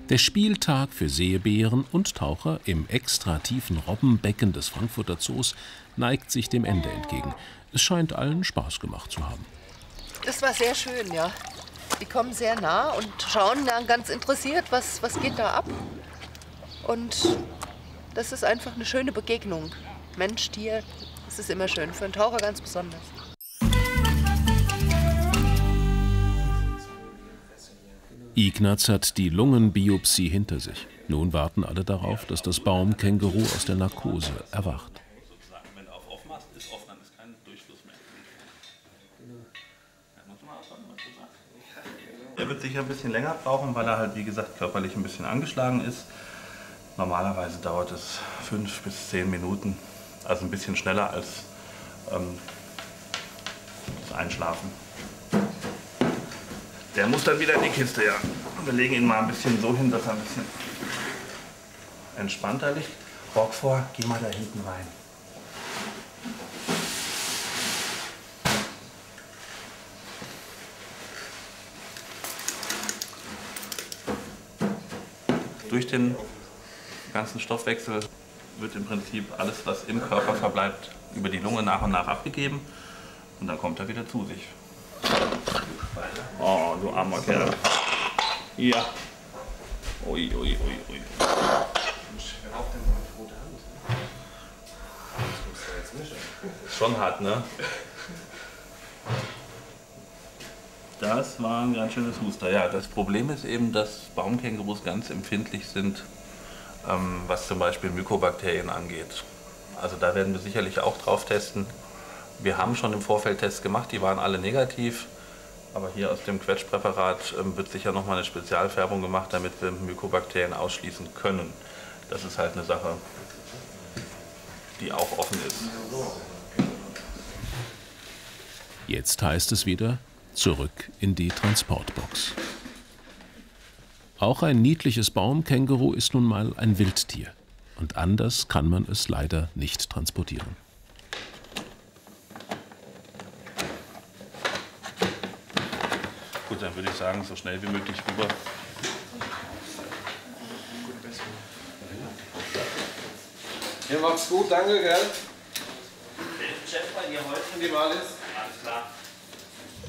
Der Spieltag für Seebären und Taucher im extra tiefen Robbenbecken des Frankfurter Zoos neigt sich dem Ende entgegen. Es scheint allen Spaß gemacht zu haben. Das war sehr schön, ja. Die kommen sehr nah und schauen dann ganz interessiert, was geht da ab. Und das ist einfach eine schöne Begegnung. Mensch, Tier, das ist immer schön. Für einen Taucher ganz besonders. Ignaz hat die Lungenbiopsie hinter sich. Nun warten alle darauf, dass das Baumkänguru aus der Narkose erwacht. Er wird sicher ein bisschen länger brauchen, weil er halt, wie gesagt, körperlich ein bisschen angeschlagen ist. Normalerweise dauert es 5 bis 10 Minuten, also ein bisschen schneller als das Einschlafen. Der muss dann wieder in die Kiste, ja. Wir legen ihn mal ein bisschen so hin, dass er ein bisschen entspannter liegt. Rock vor, geh mal da hinten rein. Durch den ganzen Stoffwechsel wird im Prinzip alles, was im Körper verbleibt, über die Lunge nach und nach abgegeben. Und dann kommt er wieder zu sich. Oh, du armer Kerl. Ja. Ui, ui, ui, ui. Schon hart, ne? Das war ein ganz schönes Huster. Ja, das Problem ist eben, dass Baumkängurus ganz empfindlich sind, was zum Beispiel Mykobakterien angeht. Also da werden wir sicherlich auch drauf testen. Wir haben schon im Vorfeld Tests gemacht, die waren alle negativ. Aber hier aus dem Quetschpräparat wird sicher nochmal eine Spezialfärbung gemacht, damit wir Mykobakterien ausschließen können. Das ist halt eine Sache, die auch offen ist. Jetzt heißt es wieder zurück in die Transportbox. Auch ein niedliches Baumkänguru ist nun mal ein Wildtier. Und anders kann man es leider nicht transportieren. Gut, dann würde ich sagen, so schnell wie möglich rüber. Ihr macht's gut, danke, gell? Chef bei dir heute? Wie mal ist? Alles klar.